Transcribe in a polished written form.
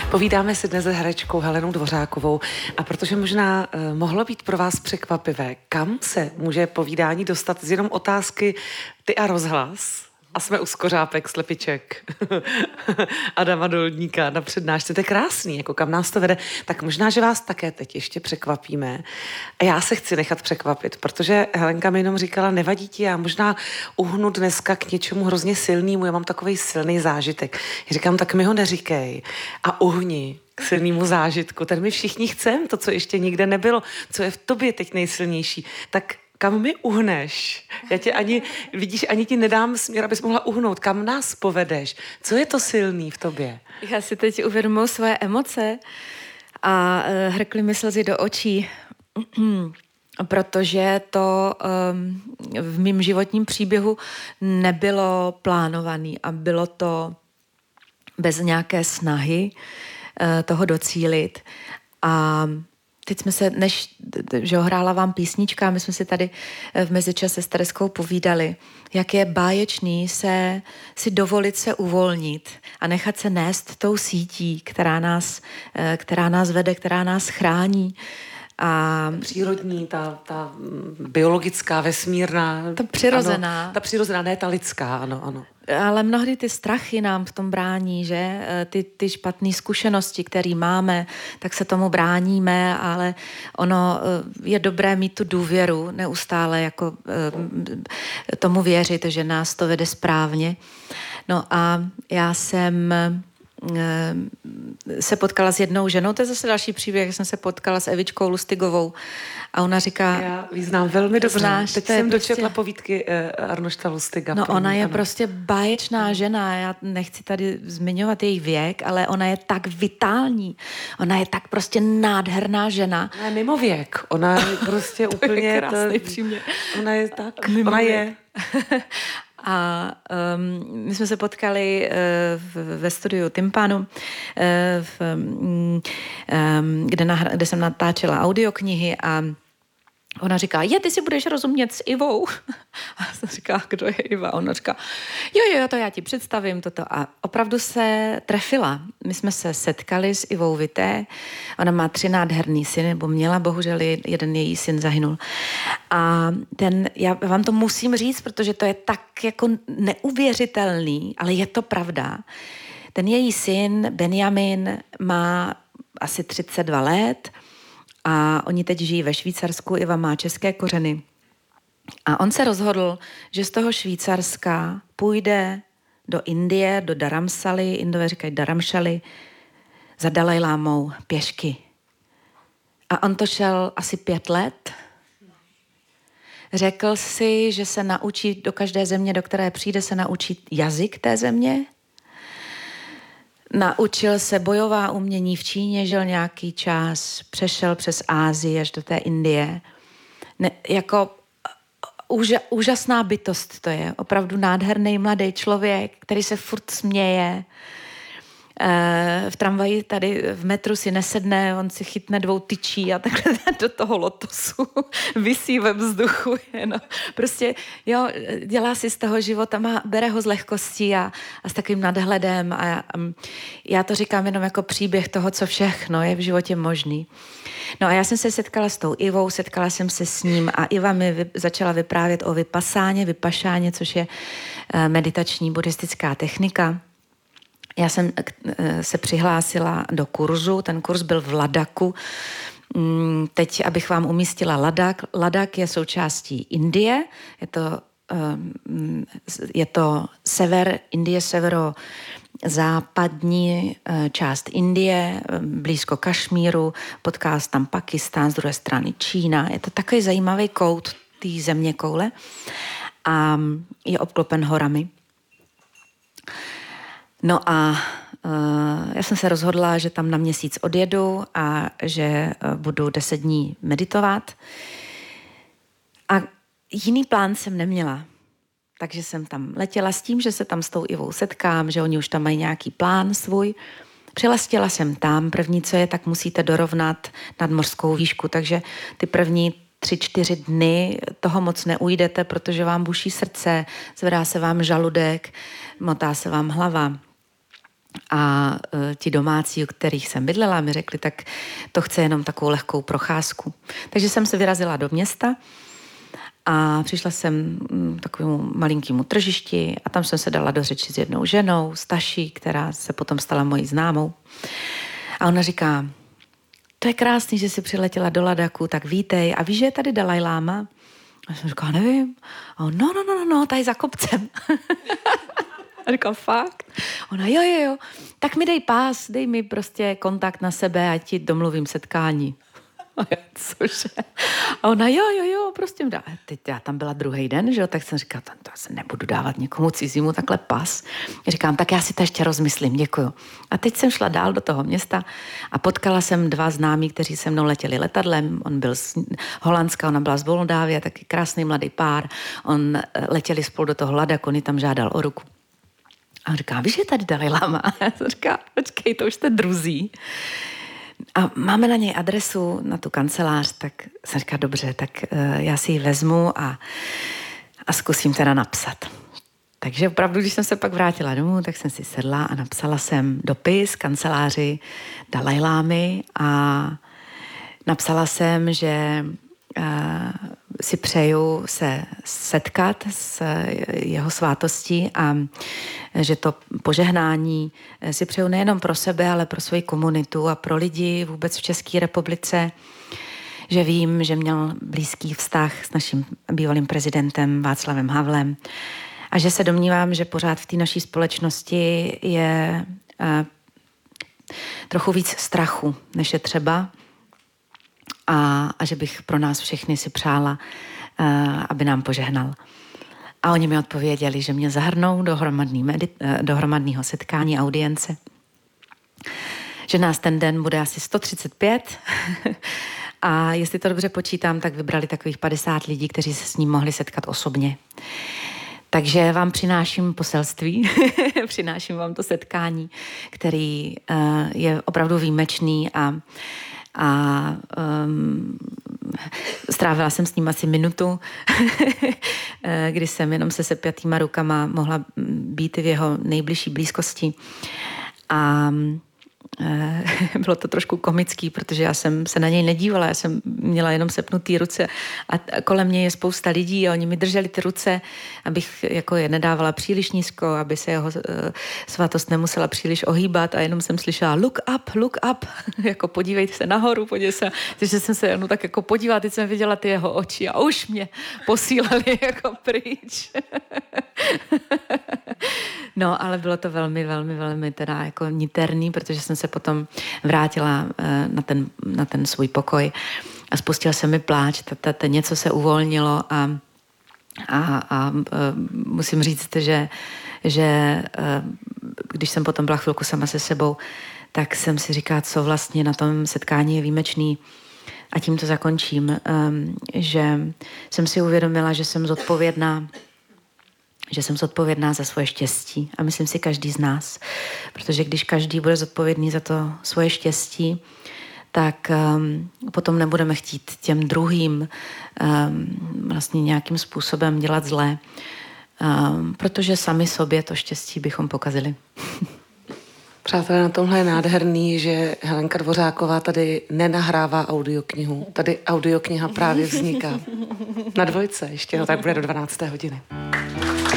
Povídáme si dnes s herečkou Helenou Dvořákovou a protože možná mohlo být pro vás překvapivé, kam se může povídání dostat z jenom otázky Ty a rozhlas. A jsme u Skořápek, Slepiček, Adama Dolníka na přednášce. To je krásný, jako kam nás to vede. Tak možná, že vás také teď ještě překvapíme. A já se chci nechat překvapit, protože Helenka mi jenom říkala, nevadí ti, já možná uhnu dneska k něčemu hrozně silnému, já mám takovej silný zážitek. Já říkám, tak mi ho neříkej a uhni k silnému zážitku. Ten my všichni chceme, to, co ještě nikde nebylo, co je v tobě teď nejsilnější. Tak kam mi uhneš? Já tě ani ti nedám směr, abys mohla uhnout. Kam nás povedeš? Co je to silný v tobě? Já si teď uvědomuji svoje emoce a hrkly mi slzy do očí, protože to v mém životním příběhu nebylo plánovaný a bylo to bez nějaké snahy toho docílit. A teď jsme se, že hrála vám písnička, my jsme si tady v mezičase s Tereskou povídali, jak je báječný si dovolit se uvolnit a nechat se nést tou sítí, která nás vede, která nás chrání. A přírodní, ta biologická, vesmírná. Ta přirozená. Ano, ta přirozená, ne ta lidská, ano. Ale mnohdy ty strachy nám v tom brání, že? Ty špatné zkušenosti, které máme, tak se tomu bráníme, ale ono je dobré mít tu důvěru, neustále jako tomu věřit, že nás to vede správně. No a já jsem se potkala s jednou ženou, to je zase další příběh, jsem se potkala s Evičkou Lustigovou a ona říká... Já ji znám velmi dobře. Znáš, teď jsem dočetla povídky Arnošta Lustiga. No ona je prostě báječná žena, já nechci tady zmiňovat její věk, ale ona je tak vitální, ona je tak prostě nádherná žena. Ona je mimo věk, ona je prostě úplně... Je krásný přímě. Ona je tak, mimo ona věk. je... A my jsme se potkali ve studiu Tympanu, kde jsem natáčela audioknihy a ona říká, ty si budeš rozumět s Ivou. A já jsem říká, kdo je Iva? Ona říká, jo, to já ti představím toto. A opravdu se trefila. My jsme se setkali s Ivou Vité. Ona má 3 nádherný syny, nebo měla, bohužel jeden její syn zahynul. A já vám to musím říct, protože to je tak jako neuvěřitelný, ale je to pravda. Ten její syn, Benjamin, má asi 32 let, a oni teď žijí ve Švýcarsku, Iva má české kořeny. A on se rozhodl, že z toho Švýcarska půjde do Indie, do Dharamsaly, Indové říkají Dharamšaly, za Dalajlámou pěšky. A on to šel asi 5 let. Řekl si, že se naučí do každé země, do které přijde, se naučí jazyk té země. Naučil se bojová umění v Číně, žil nějaký čas, přešel přes Asii až do té Indie. Úžasná bytost to je, opravdu nádherný mladý člověk, který se furt směje. V tramvaji tady v metru si nesedne, on si chytne 2 tyčí a takhle do toho lotosu visí ve vzduchu. Prostě jo, dělá si z toho života, bere ho s lehkostí a s takovým nadhledem a já to říkám jenom jako příběh toho, co všechno je v životě možný. No a já jsem se setkala s tou Ivou, setkala jsem se s ním a Iva mi začala vyprávět o vypašáně, což je meditační buddhistická technika. Já jsem se přihlásila do kurzu, ten kurz byl v Ladaku. Teď, abych vám umístila Ladak. Ladak je součástí Indie, je to sever Indie, severozápadní část Indie, blízko Kašmíru, potká tam Pakistán, z druhé strany Čína. Je to takový zajímavý kout té zeměkoule a je obklopen horami. No a já jsem se rozhodla, že tam na měsíc odjedu a že budu 10 dní meditovat. A jiný plán jsem neměla. Takže jsem tam letěla s tím, že se tam s tou Ivou setkám, že oni už tam mají nějaký plán svůj. Přilastila jsem tam, první, co je, tak musíte dorovnat nadmořskou výšku, takže ty první 3-4 dny toho moc neujdete, protože vám buší srdce, zvedá se vám žaludek, motá se vám hlava. A ti domácí, u kterých jsem bydlela, mi řekli, tak to chce jenom takovou lehkou procházku. Takže jsem se vyrazila do města a přišla jsem takovému malinkému tržišti a tam jsem se dala do řeči s jednou ženou, Staší, která se potom stala mojí známou. A ona říká, to je krásný, že jsi přiletěla do Ladaku, tak vítej. A víš, že je tady Dalaj Láma? A jsem říkala, nevím. A on, no, tady za kopcem. A říkám, fakt? Ona, jo, tak mi dej pás, dej mi prostě kontakt na sebe, ať ti domluvím setkání. A já, cože? A ona, jo, prostě mi dá. Teď já tam byla druhý den, že jo, tak jsem říkala, to se nebudu dávat někomu cizímu takhle pas. Říkám, tak já si to ještě rozmyslím, děkuju. A teď jsem šla dál do toho města a potkala jsem 2 známí, kteří se mnou letěli letadlem. On byl z Holandska, ona byla z Moldávie, taky krásný mladý pár. On letěli spolu do toho Ladaku, on ji tam žádal o ruku. A on říká, víš, že tady Dalaj Láma? A já jsem říká, počkej, to už jste druzí. A máme na něj adresu, na tu kancelář, tak jsem říká, dobře, tak já si ji vezmu a zkusím teda napsat. Takže opravdu, když jsem se pak vrátila domů, tak jsem si sedla a napsala jsem dopis kanceláři Dalaj Lámy a napsala jsem, že si přeju se setkat s jeho svátostí a že to požehnání si přeju nejenom pro sebe, ale pro svoji komunitu a pro lidi vůbec v České republice, že vím, že měl blízký vztah s naším bývalým prezidentem Václavem Havlem a že se domnívám, že pořád v té naší společnosti je trochu víc strachu, než je třeba, a že bych pro nás všechny si přála, aby nám požehnal. A oni mi odpověděli, že mě zahrnou do hromadného setkání audience, že nás ten den bude asi 135 a jestli to dobře počítám, tak vybrali takových 50 lidí, kteří se s ním mohli setkat osobně. Takže vám přináším poselství, přináším vám to setkání, který je opravdu výjimečný a strávila jsem s ním asi minutu, kdy jsem jenom se sepjatýma rukama mohla být v jeho nejbližší blízkosti. A bylo to trošku komický, protože já jsem se na něj nedívala, já jsem měla jenom sepnutý ruce a kolem mě je spousta lidí a oni mi drželi ty ruce, abych jako je nedávala příliš nízko, aby se jeho svatost nemusela příliš ohýbat a jenom jsem slyšela look up, jako podívejte se nahoru, podívej se. Takže jsem se jenom tak jako podívala, teď jsem viděla ty jeho oči a už mě posílali jako pryč. No, ale bylo to velmi teda jako niterný, protože jsem se potom vrátila na ten svůj pokoj a spustila se mi pláč, něco se uvolnilo a musím říct, že když jsem potom byla chvilku sama se sebou, tak jsem si říkala, co vlastně na tom setkání je výjimečný. A tím to zakončím, že jsem si uvědomila, že jsem zodpovědná za svoje štěstí. A myslím si každý z nás. Protože když každý bude zodpovědný za to svoje štěstí, tak potom nebudeme chtít těm druhým vlastně nějakým způsobem dělat zlé. Protože sami sobě to štěstí bychom pokazili. Přátelé, na tomhle je nádherný, že Helenka Dvořáková tady nenahrává audioknihu. Tady audiokniha právě vzniká. Na Dvojce, ještě tak bude do 12. hodiny.